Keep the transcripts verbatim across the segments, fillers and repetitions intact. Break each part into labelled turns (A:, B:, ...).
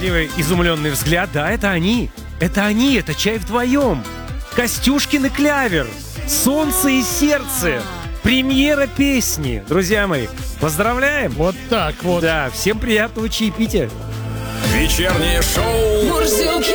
A: Гордеевой изумленный взгляд. Да, это они. Это они, это чай вдвоем. Костюшкин и Клявер. Солнце и сердце. Премьера песни. Друзья мои, поздравляем.
B: Вот так вот.
A: Да, всем приятного чаепития.
C: Вечернее шоу
D: Мурзилки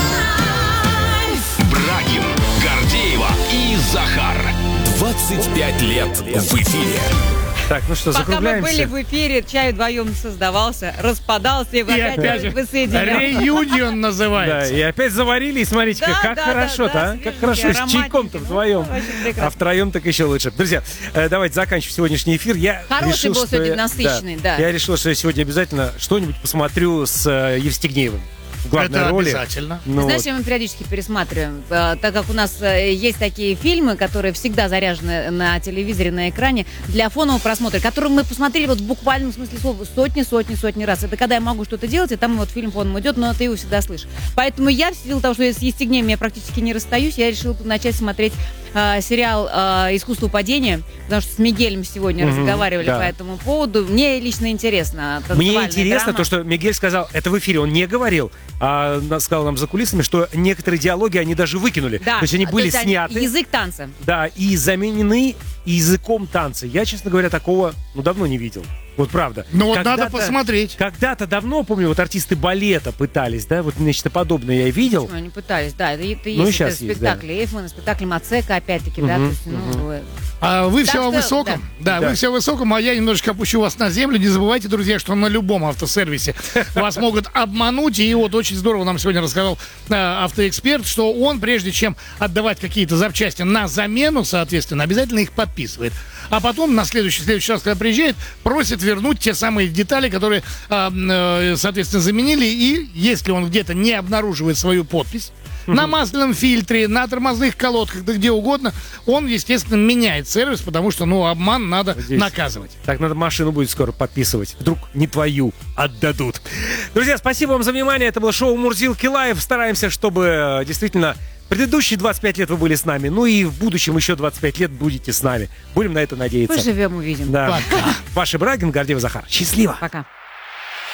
D: лайф.
C: Брагин, Гордеева и Захар. двадцать пять лет в эфире.
A: Так, ну что,
E: Пока мы
A: закругляемся.
E: были в эфире, чай вдвоем создавался, распадался и,
B: И
E: опять,
B: опять же,
E: высоединялся.
B: реюнион
A: Да,
B: называется.
A: и опять заварили, и смотрите,
E: Да,
A: как
E: да,
A: хорошо-то,
E: да, да,
A: а? Как
E: свеженькие,
A: хорошо, с
E: ароматненькие.
A: чайком-то
E: Ну,
A: вдвоем.
E: очень прекрасно.
A: А втроем так еще лучше. Друзья, э, давайте заканчивать сегодняшний эфир. Я
E: Хороший
A: решил,
E: был
A: что
E: сегодня,
A: я-
E: насыщенный, да.
A: Я решил, что я сегодня обязательно что-нибудь посмотрю с э, Евстигнеевым в главной
B: Это
A: роли.
B: обязательно.
A: Ну,
E: Знаешь,
A: вот.
E: мы периодически пересматриваем, э, так как у нас э, есть такие фильмы, которые всегда заряжены на телевизоре, на экране, для фонового просмотра, которые мы посмотрели вот в буквальном смысле слова сотни, сотни, сотни раз. Это когда я могу что-то делать, и там вот фильм фоном идет, но ты его всегда слышишь. Поэтому я, в силу того, что я с Евстигнеем я практически не расстаюсь, я решила начать смотреть э, сериал э, «Искусство падения», потому что с Мигелем сегодня
A: Мгм,
E: разговаривали
A: да.
E: по этому поводу. Мне лично интересно.
A: Мне
E: танцевальная
A: интересно
E: драма.
A: то, что Мигель сказал, это в эфире он не говорил, а на- сказал нам за кулисами, что некоторые диалоги они даже выкинули.
E: Да,
A: То есть они
E: то
A: были
E: есть они-
A: сняты.
E: Язык танца.
A: Да, и заменены языком танца. Я, честно говоря, такого ну, давно не видел. Вот правда.
B: Ну вот
A: Когда-то-
B: надо посмотреть.
A: Когда-то давно, помню, вот артисты балета пытались, да, вот нечто подобное я видел.
E: Почему они пытались, да, это, это
A: Ну, и
E: есть,
A: щас
E: это
A: есть,
E: спектакли Эйфмана, спектакли Мацека, опять-таки, да, то
A: Мгм,
E: есть, ну, э,
B: А вы
E: Так
B: все о
E: что,
B: высоком. Да,
A: Да.
B: вы все о высоком, а я немножечко опущу вас на землю. Не забывайте, друзья, что на любом автосервисе вас могут обмануть. И вот очень здорово нам сегодня рассказал э, автоэксперт, что он, прежде чем отдавать какие-то запчасти на замену, соответственно, обязательно их подписывает. А потом на следующий, следующий раз, когда приезжает, просит вернуть те самые детали, которые, э, э, соответственно, заменили. И если он где-то не обнаруживает свою подпись, на масляном фильтре, на тормозных колодках, да где угодно, он, естественно, меняет сервис, потому что, ну, обман надо
A: Здесь.
B: наказывать.
A: Так надо машину будет скоро подписывать. Вдруг не твою отдадут. Друзья, спасибо вам за внимание. Это было шоу «Мурзилки лайв». Стараемся, чтобы э, действительно предыдущие двадцать пять лет вы были с нами. Ну и в будущем еще двадцать пять лет будете с нами. Будем на это надеяться.
E: поживем, увидим.
A: Да.
B: Пока.
A: Ваши Брагин, Гордеева, Захар. Счастливо.
E: Пока.